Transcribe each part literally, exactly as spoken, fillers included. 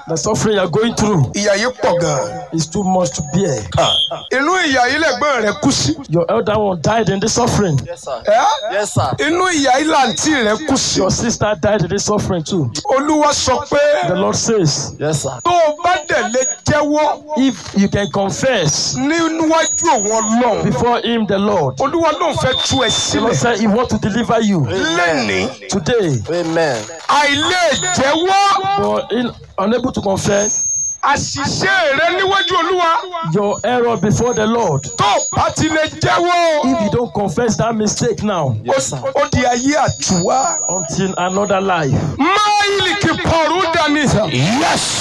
The suffering you are going through ìyà yìí pọ̀ gan. is too much to bear. Inú ìyà yìí lẹ̀gbọ́n rẹ̀ kú sí. Your elder one died in this suffering. Yes, sir. Ẹ́ Yes, sir. inú ìyà yìí làǹtí rẹ̀ kú sí. Your sister died in this suffering too. Olúwa sọ pé The Lord says, Yes, sir. tó o bá dẹ̀ lè jẹ́wọ́ if you can confess níwájú òun Ọlọ́run. before him, the Lord, Olúwa ló ń fẹ́ tú ẹ the Lord sílẹ̀. said he wants to deliver you Lẹ́nìí today. Amen. àìlè jẹ́wọ́ But in, unable to confess àṣìṣe rẹ níwájú Olúwa. your error before the Lord. Tó o bá ti lè jẹ́wọ́ If you don't confess that mistake now, Yes, sir. ó di ayé àtúwá. until another life. Máìlì kì pọ̀rú dání. Yes.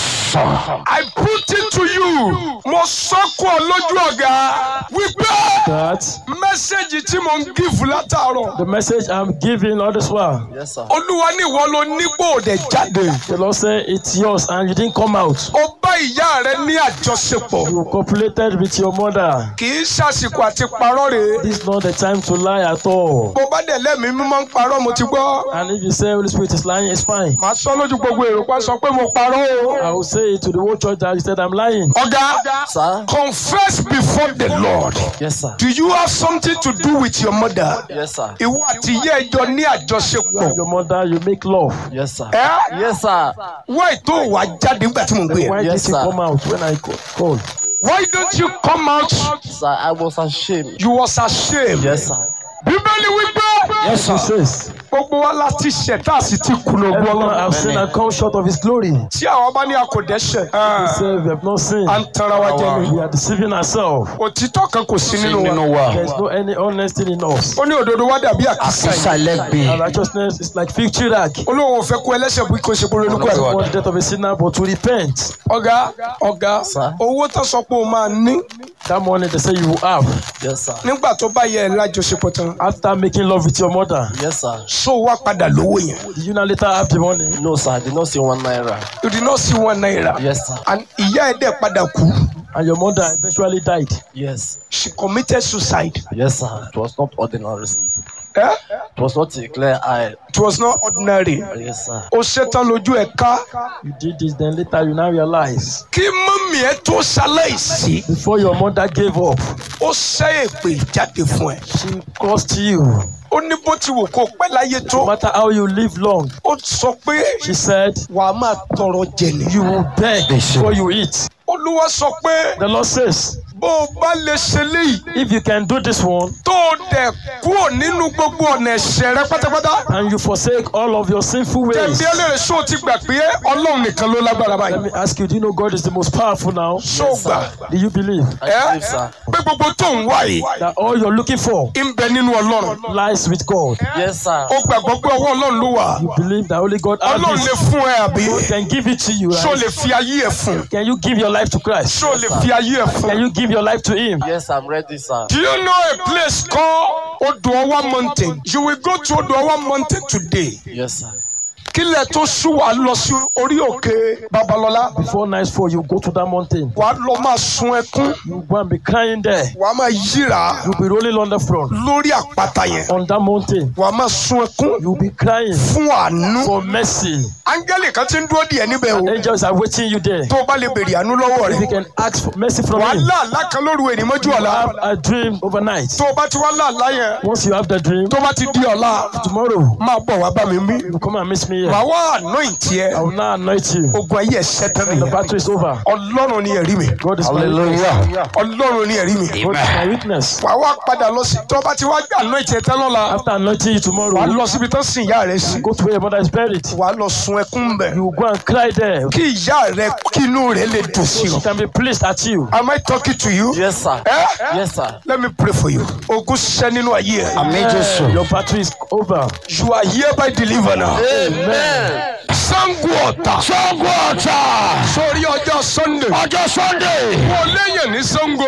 I put it to you. Mo sọ́kù ọ lójú ọ̀gá wípé That mẹ́sẹ̀gì tí mo ń gífù látàárọ̀. the message I'm giving all this while, Yes, sir. Olúwa ní ìwọ ló nígbò òde jáde. the Lord said it's yours and you didn't come out. Ó bá ìyá rẹ ní àjọṣepọ̀. You copulated with your mother. Kì í ṣàsìkò àti parọ́ rèé. This is not the time to lie at all. Bó bá dẹ̀ lẹ́mìí mímọ́ ń parọ́ mo ti gbọ́. And if you say Holy Spirit is lying, it's fine. Màá sọ lójú gbogbo èrò pa sọ pé mo parọ́ o. I will say it to the whole church that he said I'm lying. Ọ̀gá, Sir. confess before the Lord. Yes, sir. Do you have something to do with your mother? Yes, sir. Ìwọ àti ìyá ẹjọ́ ní àjọṣepọ̀. Your mother, you make love. Yes, sir. Ẹ́ Yes, sir. why tó wà jáde nígbà tí mo ń gbé Why ẹ? Yes, did you sir. come out when I ca- called? Why don't you come out? Sir, I was ashamed. You was ashamed. Yes, sir. Bíbélì wípé Yes, He sir. says, gbogbo wa láti ṣẹ̀ tá a sì ti kùnà ògo everyone Ọlọ́run. have sinned and come short of his glory. Tí àwọn bá ní a kò dẹ́ṣẹ̀, He said we have not sinned. à ń tanra wa jẹ ni. We are deceiving ourselves. Òtítọ́ kan kò sí nínú Nínú wa. wa. There is no any honesty in us. Ó ní òdodo wa dàbí àkísà yìí. Àkísà Our lẹ́gbẹ̀ẹ́. righteousness is like fig tree rag. Olóhùn ò fẹ́ kó ẹlẹ́ṣẹ̀ bí kò ṣe kó ronú kó We ẹ̀. want the death of a sinner, but to repent. Ọ̀gá ọ̀gá Sir. owó tó sọ pé o máa ní That money they say you will have Yes, sir. nígbà tó bá yẹ ẹ lájọṣepọ̀ tán. after making love with your mother. Yes, sir. So wá padà lówó yẹn. Did you now later have the money? No, sir. I did not see one naira. You did not see one naira. Yes, sir. And ìyá ẹ̀ dẹ̀ padà kú. And your mother eventually died. Yes. She committed suicide. Yes, sir. It was not ordinary. Eh? It was not a clear eye. It was not ordinary. Yes, sir. Ó ṣetán lójú ẹ̀ ká. You did this, then later you now realize. Kí mọ́mí ẹ tó ṣaláìsí. Before your mother gave up, Ó ṣẹ́ èpè jáde fún ẹ. she cursed you. Ó ní bó ti wò kó pẹ́ láyé No tó. matter how you live long, Ó sọ pé she said, wàá máa tọrọ jẹ ni. you will beg before you eat. Olúwa sọ pé The Lord says, bó o bá lè ṣe léyìí. if you can do this one, Tó o dẹ̀ kúrò nínú gbogbo ọ̀nà ẹ̀ṣẹ̀ rẹ pátápátá. and you forsake all of your sinful ways. Tẹ̀mí ẹlẹ́rìí ṣó ti gbà pé Ọlọ́run nìkan ló lágbára Let báyìí. me ask you, do you know God is the most powerful now? Ṣó gbà Do you believe I ẹ́ believe, sir. pé gbogbo tó ń wá yìí that all you're looking for ń bẹ nínú Ọlọ́run. lies with God? Yes, sir. Ó gbàgbọ́ pé ọwọ́ Ọlọ́run ló wà. You believe that only God has Ọlọ́run lè this. fún ẹ àbí? God can give it to you. Ṣó Right? lè fi ayé ẹ fún? Can you give your life to Christ? Ṣó lè fi ayé ẹ Can fún? you give your life to Him? Yes, I'm ready, sir. Do you know a place called Odoawa Mountain? You will go to Odoawa Mountain today. Yes, sir. Kílẹ̀ tó ṣú wàá lọ sí orí òkè Babalọlá. Before nightfall, you go to that mountain. Wàá lọ máa sun ẹkún. You go and be crying there. Wàá máa yíra You'll be rolling on the front. lórí àpáta yẹn. On that mountain, Wàá máa sun ẹkún you'll be crying fún àánú. for mercy. Áńgẹ́lì kan ti ń dúró díẹ̀ níbẹ̀ o. Angels are waiting you there. Tó o bá lè béèrè àánú lọ́wọ́ If you rẹ̀. can ask for mercy from Wàá Him. lá àlá kan lóru èní mọ́jú You ọ̀la. have a dream overnight. Tó o bá ti wá lá àlá yẹn. Once you have the dream, Tó o bá ti di ọ̀la. tomorrow, Máa bọ̀ wá bá mi mí. you come and meet me here. Màá wá anoint I ẹ. will now anoint you. Ogun ayé ẹ̀ ṣẹ́tán And the nìyẹn. battle is over. Ọlọ́run ni ẹ̀rí mi. God is my witness. Hallelujah. Ọlọ́run ni ẹ̀rí mi. God is my witness. Wàá wá padà lọ sí. Tó o bá ti wá gbà anoint ẹ tán lọ́la. After anointing you Wàá tomorrow, lọ síbi tán sin ìyá rẹ sí. go to where your mother is buried. Wàá lọ sun ẹkún bẹ̀. You will go and cry there. Kí ìyá rẹ kí inú rẹ lè dùn sí She ọ. can be pleased at you. Am I talking to you? Yes, sir. Eh? Yes, sir. Let me pray for you. Ogun ṣẹ́ nínú ayé ẹ̀. Àmín Jésù. Your battle is over. You are hereby delivered now. Amen. Sango Ọ̀tà. Sango Ọ̀tà. Sórí ọjọ́ Sunday. Ọjọ́ Sunday. Wọ́n léyìn ní Sango.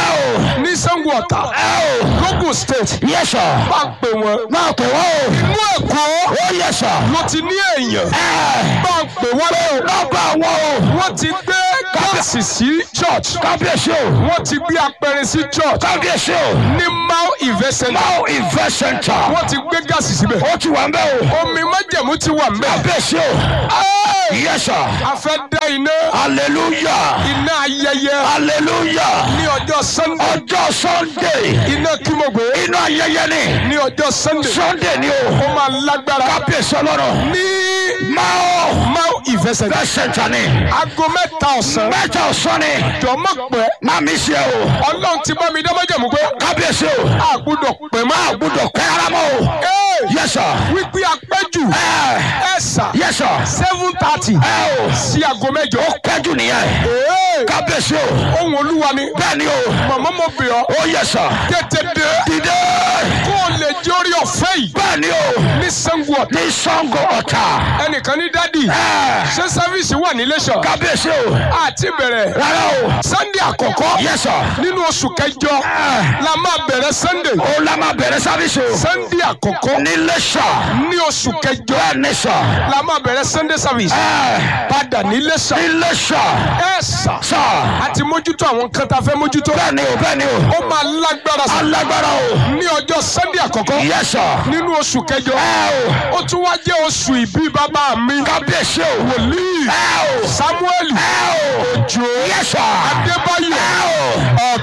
Ẹ Ní Sango Ọ̀tà. o. Lógùn state. Yes, sir. Bá ń pè wọ́n. Máa pè wọ́n o. Inú Èkó Oh, yes, sir. ló ti ní èèyàn. Ẹ Bá ń pè wọ́n lẹ́wọ̀. lọ́gbà wọn o. Wọ́n ti gbé gáàsì gáàsì sí church. kábíyèsí o. wọ́n ti gbé apẹ̀rẹ̀ sí church. kábíyèsí o. ní Mau Event Center. Mau Event Center. wọ́n ti gbé gáàsì síbẹ̀. ó ti wà ń bẹ̀ o. omi májẹ̀mú ti wà ń bẹ̀. kábíyèsí o. yes sir. a fẹ́ dá iná. hallelujah. iná ayẹyẹ. hallelujah. ní ọjọ́ Sunday. ọjọ́ Sunday. iná kí mo gbé. iná ayẹyẹ ni. ní ọjọ́ Sunday. Sunday ni o. ó máa lágbára. kábíyèsí ọlọ́run. ní Mau Mau Event Center. Event Center ni. aago mẹ́ta ọ̀sán. mẹ́ta ọ̀sán ni. jọ̀mọ́ pẹ́. má mi ṣe o. ọlọ́run ti bá mi dá májẹ̀mú pé. kábíyèsí o. a gbọ́dọ̀ pẹ́ mọ́. a gbọ́dọ̀ pẹ́ ara mọ́ o. yes sir. wípé apẹ́jù. ẹ sà. yes sir. seven thirty. ẹ o. sí aago mẹ́jọ. ó pẹ́jù nìyẹn. kábíyèsí o. ohun olúwa ni. bẹ́ẹ̀ ni o. màmá mo bẹ̀ ọ́. ó yes sir. tètè dé. dìde. kó o lè jẹ́ orí ọ̀fẹ́ yìí. bẹ́ẹ̀ ni o. ní Ṣàngó Ọ̀tà. ní Ṣàngó Ọ̀tà. ẹnìkan ní dádì. ṣé sáfíìsì wà ní Iléṣà. kábíyèsí o. àti bẹ̀rẹ̀. rárá o. Sunday àkọ́kọ́. yes sir. nínú oṣù kẹjọ. la máa bẹ̀rẹ̀ Sunday. ó la máa bẹ̀rẹ̀ sáfíìsì o. Sunday àkọ́kọ́. ní Iléṣà. ní oṣù kẹjọ. bẹ́ẹ̀ ni sà. la máa bẹ̀rẹ̀ Sunday service. padà ní Iléṣà. ní Iléṣà. ẹ sà. sà. àti mójútó àwọn nǹkan tá a fẹ́ mójútó. bẹ́ẹ̀ ni o bẹ́ẹ̀ ni o. ó máa lágbára sí. alágbára o. ní ọjọ́ Sunday àkọ́kọ́. yes sir. nínú oṣù kẹjọ. ẹ o. ó tún wá jẹ́ oṣù ìbí bàbá mi. kábíyèsí o. wòlíì. ẹ o. Samuel. ẹ o. Òjó. yes sir. Adébáyọ̀. ẹ o.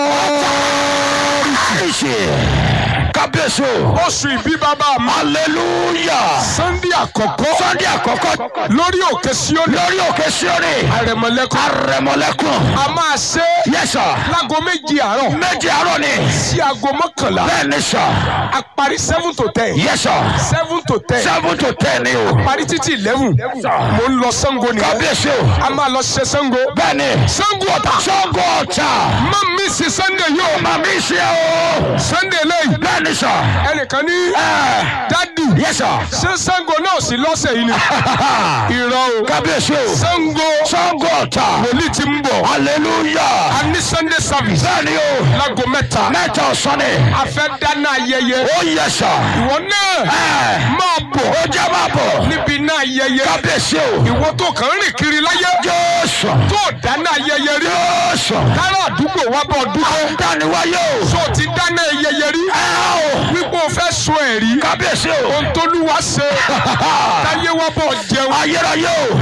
Authority. kábíyèsí o. oṣù ìbí bàbá mi. hallelujah. Sunday àkọ́kọ́. Sunday àkọ́kọ́. lórí òkè Síónì. lórí òkè Síónì. àrẹ̀mọ̀lẹ́kùn. àrẹ̀mọ̀lẹ́kùn. a máa ṣe. yes sir. láago méjì àárọ̀. méjì àárọ̀ ni. sí aago mọ́kànlá. bẹ́ẹ̀ ni sà. a parí seven to ten. yes sir. seven to ten. seven to ten ni o. parí títí eleven. mo ń lọ Ṣàngó ni. kábíyèsí o. a máa lọ ṣe Ṣàngó. bẹ́ẹ̀ ni. Ṣàngó Ọ̀tà. Ṣàngó Ọ̀tà. má mi sí Sunday yóò. má mi ṣe o. Sunday lẹ́yìn. bẹ́ẹ̀ ni sà. ẹnìkan ní. dádì. yes sir. ṣé Ṣàngó náà sí lọ́sẹ̀ yìí ni. irọ́ o. kábíyèsí o. Ṣàngó. Ṣàngó Ọ̀tà. wòlíì ti ń bọ̀. hallelujah. a ní Sunday service. bẹ́ẹ̀ ni o. láago mẹ́ta. mẹ́ta ọ̀sán ni. a fẹ́ dáná ayẹyẹ. ó yes sir. ìwọ náà. máa bọ̀. ó jẹ́ máa bọ̀. níbi náà ayẹyẹ. kábíyèsí o. ìwọ tó kàn ń rìn kiri láyé. Jésù. tó dáná ayẹyẹ rí. Jésù. dáná àdúgbò wa bọ̀ dúpẹ́. dániwáyé o. tó ti dáná ayẹyẹ rí. ẹ o. wípé o fẹ́ sọ ẹ̀rí. kábíyèsí o. ohun t'Olúwa ṣe. táyé wa bọ̀ jẹun. ayérayé o.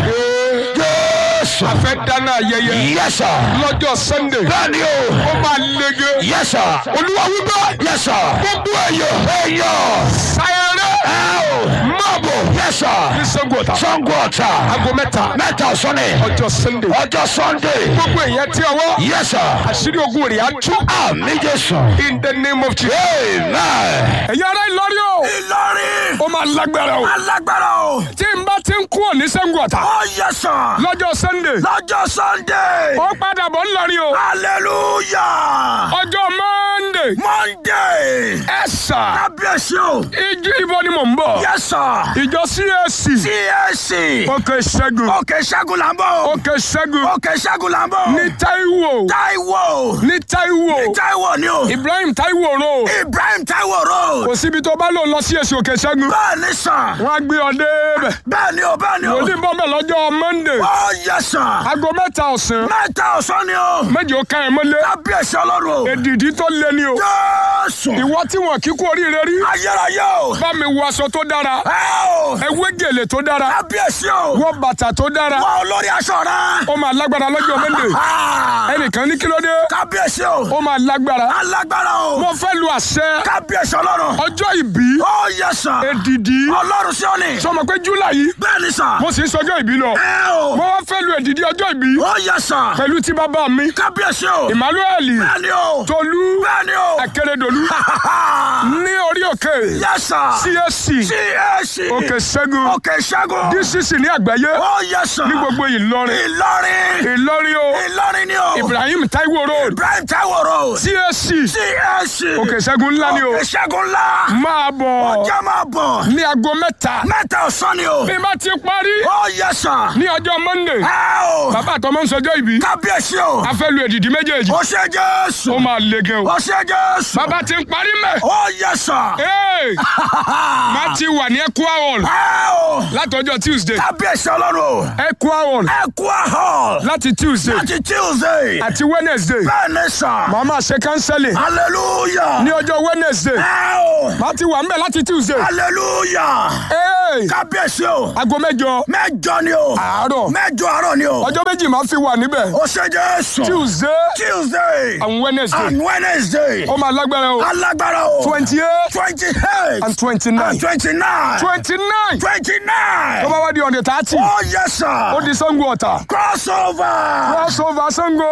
Jésù. a fẹ́ dáná ayẹyẹ. yes sir. lọ́jọ́ Sunday. bẹ́ẹ̀ ni o. ó máa lege. yes sir. Olúwa wípé. yes sir. gbogbo èèyàn. èèyàn. sáyẹrẹ. ẹ o. máa bọ̀. yes sir. ní Ṣàngó Ọ̀tà. Ṣàngó Ọ̀tà. aago mẹ́ta. mẹ́ta ọ̀sán ni. ọjọ́ Sunday. ọjọ́ Sunday. gbogbo èèyàn tí ọwọ́. yes sir. àṣírí ogun rẹ̀ á tú. àmín Jésù. in the name of Jesus. amen. ẹ̀yin ará Ìlọrin o. Ìlọrin. ó máa lágbára o. alágbára o. tí n bá ti ń kú òní Ṣàngó Ọ̀tà. ó yes sir. lọ́jọ́ Sunday. lọ́jọ́ Sunday. ó padà bọ̀ ńlọrin o. hallelujah. ọjọ́ Monday. Monday. ẹ sà. kábíyèsí o. ìjọ ibo ni mò ń bọ̀. yes sir. ìjọ C A C. C A C. Òkè Ṣẹ́gun. Òkè Ṣẹ́gun là ń bọ̀. Òkè Ṣẹ́gun. Òkè Ṣẹ́gun là ń bọ̀. ní Táíwò. Táíwò. ní Táíwò. ní Táíwò ni o. Ibrahim Táíwò road. Ibrahim Táíwò road. kò síbi tó bá lò lọ sí èsì Òkè Ṣẹ́gun. bẹ́ẹ̀ ni sà. wọ́n á gbé ọ débẹ̀. bẹ́ẹ̀ ni o bẹ́ẹ̀ ni o. wòlíì bọ́ bẹ̀ lọ́jọ́ Monday. ó yes sir. aago mẹ́ta ọ̀sán. mẹ́ta ọ̀sán ni o. méje ó ká ẹ̀ mọ́lé. kábíyèsí Ọlọ́run o. èdìdí tó lé ní o. Jésù. ìwọ tí wọn kí kú oríire rí. ayérayé o. bá mi wọ aṣọ tó dára. ẹ o. ẹ wé gèlè tó dára. kábíyèsí o. wọ bàtà tó dára. wọ olórí aṣọ rẹ. ó máa lágbára lọ́jọ́ Monday. ẹnìkan ní kí ló dé. kábíyèsí o. ó máa lágbára. alágbára o. mo fẹ́ lu àṣẹ. kábíyèsí Ọlọ́run. ọjọ́ ìbí. ó yes sir. èdìdí. Ọlọ́run sí ọ ni. sọmọ pé July yìí. bẹ́ẹ̀ ni sà. mo sì ń sọjọ́ ìbí lọ. ẹ o. mo wá fẹ́ lu èdìdí ọjọ́ ìbí. ó yes sir. pẹ̀lú tí bàbá mi. kábíyèsí o. Emmanuel. bẹ́ẹ̀ ni o. Tolú. bẹ́ẹ̀ ni o. Akérédolú. ní orí òkè. yes sir. C A C. C A C. Òkè Ṣẹ́gun. Òkè Ṣẹ́gun. D C C ní àgbáyé. ó yes sir. ní gbogbo Ìlọrin. Ìlọrin. Ìlọrin o. Ìlọrin ni o. Ibrahim Táíwò road. Ibrahim Táíwò road. C A C. C A C. Òkè Ṣẹ́gun ńlá ni o. Òkè Ṣẹ́gun ńlá. máa bọ̀. ọjà máa bọ̀. ní aago mẹ́ta. mẹ́ta ọ̀sán ni o. bí má ti parí. ó yes sir. ní ọjọ́ Monday. ẹ o. o. bàbá àtọmọ ń sọjọ́ ìbí. kábíyèsí o. a fẹ́ lu èdìdí méjèèjì. ó ṣe Jésù. ó máa le gan o. ó ṣe Jésù. bàbá ti ń parí mẹ́. ó yẹ sà. Hey! má ti wà ní Equa Hall ẹ o. látọjọ́ Tuesday. kábíyèsí ọlọ́run. Equa Hall Equa Hall. láti Tuesday láti Tuesday. àti Wednesday. bẹ́ẹ̀ ni sà. màá máa ṣe counseling hallelujah. ní ọjọ́ Wednesday. ẹ o. màá ti wà ń bẹ̀ láti Tuesday. hallelujah. Hey! kábíyèsí o. aago mẹ́jọ mẹ́jọ ni o. àárọ̀. mẹ́jọ àárọ̀ ni o. ọjọ́ méjì máa fi wà níbẹ̀. ó ṣe Jésù. Tuesday Tuesday. and Wednesday. and Wednesday. ó máa lágbára o. alágbára o. twenty-eight twenty-eight. and twenty-nine. and twenty-nine. twenty-nine. twenty-nine. tó bá wá di on the thirty. oh yes sir. ó di Sango Ọ̀tà. crossover. crossover Sango.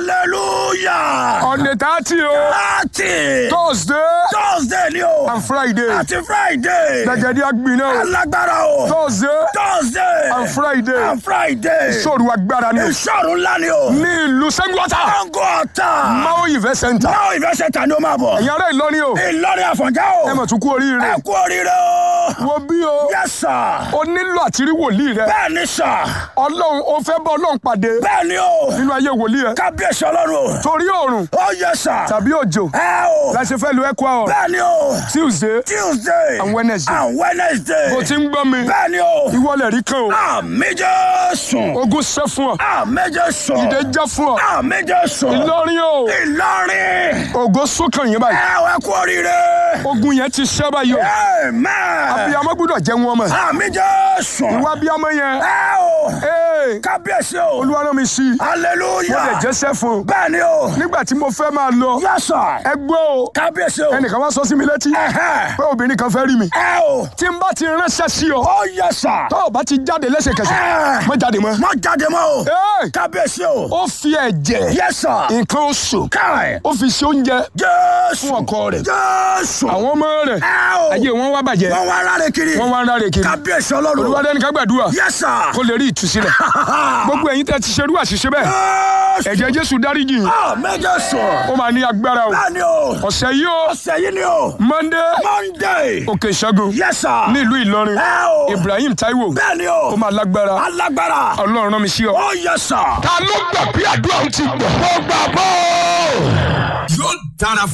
hallelujah. on the thirty o. thirty. Thursday Thursday ni o. and Friday. àti Friday. gbẹ̀gẹ̀dẹ̀ agbiná o. alágbára o. Thursday Thursday. and Friday. and Friday. ìṣòro agbára ni o. ìṣòro ńlá ni o. ní ìlú Sango Ọ̀tà. Sango Ọ̀tà. Mao Event Center. Mao Event Center ni o máa bọ̀. ẹ̀yin ará Ìlọrin o. Ìlọrin Àfọ̀njá o. ẹ mọ̀ tún kú oríire. ẹ kú oríire o. wo bí o. yes sir. o nílò àti rí wòlíì rẹ. bẹ́ẹ̀ ni sà. Ọlọ́run o fẹ́ bá Ọlọ́run pàdé. bẹ́ẹ̀ ni o. nínú ayé wòlíì rẹ. kábíyèsí ọlọ́run. torí oòrùn ó yẹ sà. tàbí òjò. ẹ o. la ṣe fẹ́ lu Equa Hall. bẹ́ẹ̀ ni o. Tuesday Tuesday. and Wednesday. and Wednesday. bó ti ń gbọ́ mi. bẹ́ẹ̀ ni o. ìwọlẹ̀ rí kan o. àmì Jésù. ogun ṣẹ́ fún ọ. àmì Jésù. ìdè já fún ọ. àmì Jésù. Ìlọrin o. Ìlọrin. ògo sókàn yín báyìí. ẹ wá kú oríire. ogun yẹn ti ṣẹ́ báyìí o. amen. abiyamọ gbọ́dọ̀ jẹ́ wọn mọ̀. àmì Jésù. ìwà abiyamọ yẹn. ẹ o. ee kábíyèsí o. Olúwa rán mi sí i. hallelujah. mo lè jẹ́sẹ́ fún un. bẹ́ẹ̀ ni o. nígbà tí mo fẹ́ máa lọ. yes sir. ẹ gbọ́ o. kábíyèsí o. ẹnìkan wá sọ sí mi létí. Ẹ̀hẹ́. pé obìnrin kan fẹ́ rí mi. ẹ o. tí n bá ti ránṣẹ́ sí ọ. ó yẹ sà. tó o bá ti jáde lẹ́sẹ̀kẹsẹ̀. Ẹ̀. má jáde mọ́. má jáde mọ́ o. Ee, kábíyèsí o. ó fi ẹ̀jẹ̀. yes sir. nǹkan oṣù. káì. ó fi ṣe oúnjẹ Jésù. fún ọkọ rẹ̀. Jésù. àwọn ọmọ rẹ̀. ẹ o. ayé wọn wá bàjẹ́. wọ́n wá rárẹ̀ kiri. wọ́n wá ń ráre kiri. kábíyèsí ọlọ́run. olùwádẹ́ni ká gbàdúrà. yes sir. kó lè rí ìtúsílẹ̀. gbogbo ẹ̀yin tẹ́ ti ṣerú àṣìṣe bẹ́ẹ̀. Jésù. ẹ̀jẹ̀ Jésù dáríjì yín. àmì Jésù. ó máa ní agbára o. bẹ́ẹ̀ ni o. ọ̀sẹ̀ yìí o. ọ̀sẹ̀ yìí ni o. Monday Monday. òkè ìṣẹ́gun yes sir. nílùú Ìlọrin. ẹ o. Ibrahim Taiwo bẹ́ẹ̀ ni o. ó máa lágbára. alágbára. Ọlọ́run rán mi sí ọ. ó yẹ sà. ta ló gbà bí àdúrà ń ti gbà. mo gbà bọ́. yóò dára